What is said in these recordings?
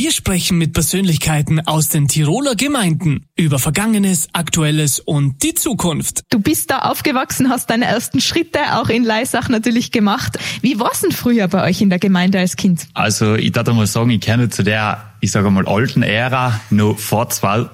Wir sprechen mit Persönlichkeiten aus den Tiroler Gemeinden über Vergangenes, Aktuelles und die Zukunft. Du bist da aufgewachsen, hast deine ersten Schritte auch in Leisach natürlich gemacht. Wie war es denn früher bei euch in der Gemeinde als Kind? Also ich darf mal sagen, ich kenne zu der, ich sage mal, alten Ära, noch vor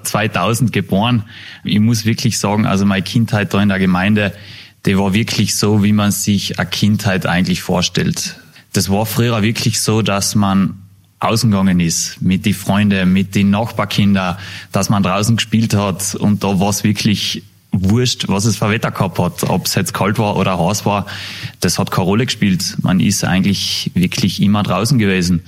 2000 geboren. Ich muss wirklich sagen, also meine Kindheit da in der Gemeinde, die war wirklich so, wie man sich eine Kindheit eigentlich vorstellt. Das war früher wirklich so, dass man ausgegangen ist mit den Freunden, mit den Nachbarkindern, dass man draußen gespielt hat und da war es wirklich wurscht, was es für Wetter gehabt hat. Ob es jetzt kalt war oder heiß war, das hat keine Rolle gespielt. Man ist eigentlich wirklich immer draußen gewesen.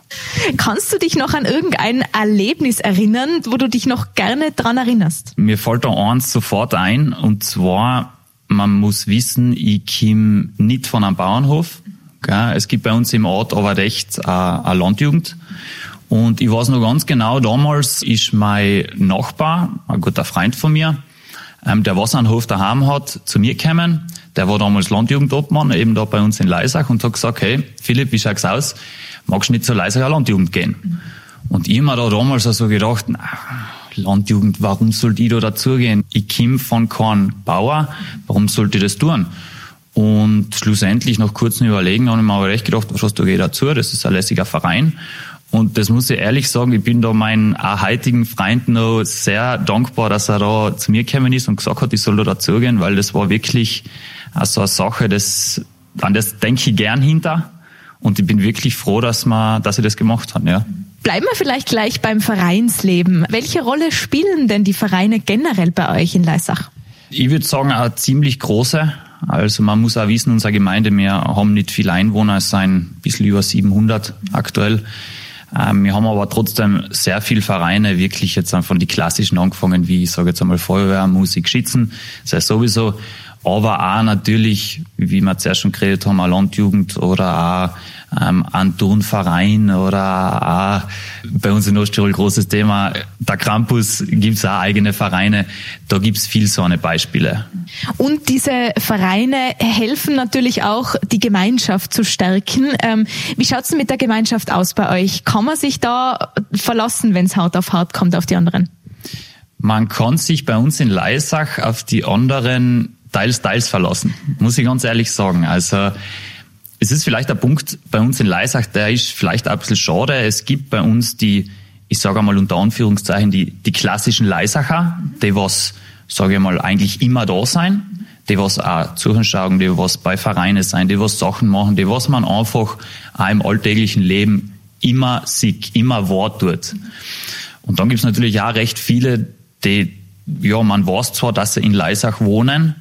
Kannst du dich noch an irgendein Erlebnis erinnern, wo du dich noch gerne dran erinnerst? Mir fällt da eins sofort ein, und zwar, man muss wissen, ich komme nicht von einem Bauernhof. Es gibt bei uns im Ort aber echt eine Landjugend. Und ich weiß noch ganz genau, damals ist mein Nachbar, ein guter Freund von mir, der was einen Hof daheim hat, zu mir gekommen. Der war damals Landjugendobmann, eben da bei uns in Leisach, und hat gesagt, hey, Philipp, wie schaut's aus? Magst du nicht zur Leisacher Landjugend gehen? Und ich mir da damals so gedacht, Landjugend, warum sollte ich da dazugehen? Ich komme von keinem Bauer, warum sollte ich das tun? Und schlussendlich, nach kurzem Überlegen, habe ich mir aber recht gedacht, was du geh dazu, das ist ein lässiger Verein. Und das muss ich ehrlich sagen, ich bin da meinen heutigen Freund noch sehr dankbar, dass er da zu mir gekommen ist und gesagt hat, ich soll da dazugehen, weil das war wirklich so eine Sache, an das denke ich gern hinter. Und ich bin wirklich froh, dass ich das gemacht habe, ja. Bleiben wir vielleicht gleich beim Vereinsleben. Welche Rolle spielen denn die Vereine generell bei euch in Leisach? Ich würde sagen, eine ziemlich große. Also man muss auch wissen, unsere Gemeinde, wir haben nicht viele Einwohner, es sind ein bisschen über 700 aktuell. Wir haben aber trotzdem sehr viele Vereine, wirklich jetzt von die klassischen angefangen, wie ich sage jetzt einmal Feuerwehr, Musik, Schützen, das heißt sowieso, aber auch natürlich, wie wir zuerst schon geredet haben, eine Landjugend oder auch ein Turnverein oder auch bei uns in Osttirol großes Thema, der Krampus, gibt's auch eigene Vereine, da gibt's viel so eine Beispiele. Und diese Vereine helfen natürlich auch, die Gemeinschaft zu stärken. Wie schaut's denn mit der Gemeinschaft aus bei euch? Kann man sich da verlassen, wenn's hart auf hart kommt auf die anderen? Man kann sich bei uns in Leisach auf die anderen teils verlassen, muss ich ganz ehrlich sagen. Also es ist vielleicht ein Punkt bei uns in Leisach, der ist vielleicht ein bisschen schade. Es gibt bei uns die, ich sage einmal unter Anführungszeichen, die klassischen Leisacher, die was, sage ich mal, eigentlich immer da sein, die was auch zuschauen, die was bei Vereinen sein, die was Sachen machen, die was man einfach auch im alltäglichen Leben immer sieht, immer wahr tut. Und dann gibt es natürlich auch recht viele, die, ja, man weiß zwar, dass sie in Leisach wohnen,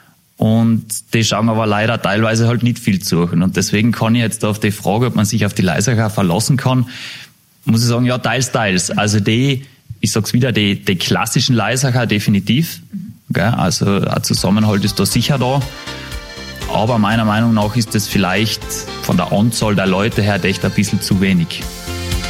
und die schauen aber leider teilweise halt nicht viel zu. Und deswegen kann ich jetzt auf die Frage, ob man sich auf die Leisacher verlassen kann, muss ich sagen, ja, teils. Also ich sag's wieder, die klassischen Leisacher definitiv. Also ein Zusammenhalt ist da sicher da. Aber meiner Meinung nach ist das vielleicht von der Anzahl der Leute her echt ein bisschen zu wenig.